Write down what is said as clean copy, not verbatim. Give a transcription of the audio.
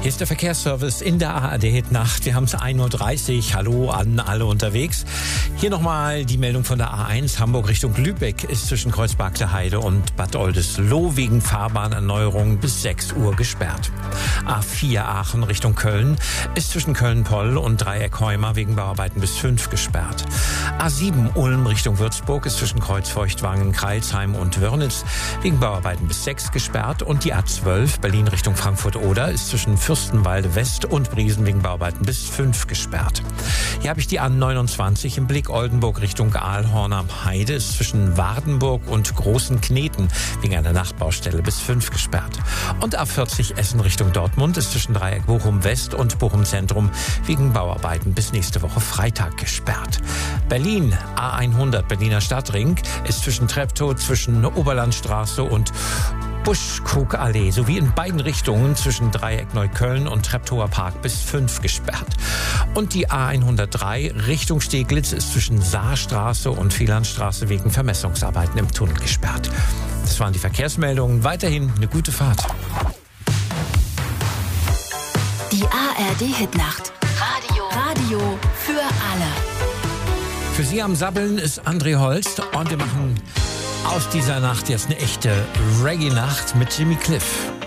Hier ist der Verkehrsservice in der ARD-Nacht. Wir haben es 1:30 Uhr. Hallo an alle unterwegs. Hier nochmal die Meldung von der A1 Hamburg Richtung Lübeck ist zwischen Kreuzberg Heide und Bad Oldesloe wegen Fahrbahnerneuerung bis 6 Uhr gesperrt. A4 Aachen Richtung Köln ist zwischen Köln-Poll und Dreieck Heuma wegen Bauarbeiten bis 5 gesperrt. A7 Ulm Richtung Würzburg ist zwischen Kreuzfeuchtwangen, Crailsheim und Wörnitz wegen Bauarbeiten bis 6 gesperrt. Und die A12 Berlin Richtung Frankfurt-Oder ist zwischen Fürstenwalde West und Briesen wegen Bauarbeiten bis 5 gesperrt. Hier habe ich die A29 im Blick. Oldenburg Richtung Aalhorn am Heide ist zwischen Wardenburg und Großen Kneten wegen einer Nachtbaustelle bis 5 gesperrt. Und A40 Essen Richtung Dortmund ist zwischen Dreieck Bochum West und Bochum Zentrum wegen Bauarbeiten bis nächste Woche Freitag gesperrt. Berlin A100 Berliner Stadtring ist zwischen Treptow, zwischen Oberlandstraße und Buschkrugallee sowie in beiden Richtungen zwischen Dreieck Neukölln und Treptower Park bis 5 gesperrt. Und die A103 Richtung Steglitz ist zwischen Saarstraße und Wielandstraße wegen Vermessungsarbeiten im Tunnel gesperrt. Das waren die Verkehrsmeldungen. Weiterhin eine gute Fahrt. Die ARD-Hitnacht. Radio für alle. Für Sie am Sabbeln ist André Holst und wir machen aus dieser Nacht jetzt eine echte Reggae-Nacht mit Jimmy Cliff.